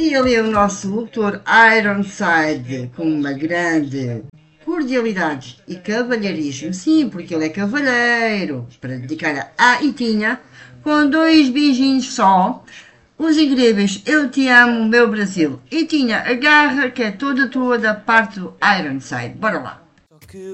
E ali o nosso locutor Ironside, com uma grande cordialidade e cavalheirismo, sim, porque ele é cavalheiro, para dedicar à Itinha, com 2 beijinhos só. Os incríveis, eu te amo, meu Brasil. Itinha, agarra que é toda tua da parte do Ironside. Bora lá.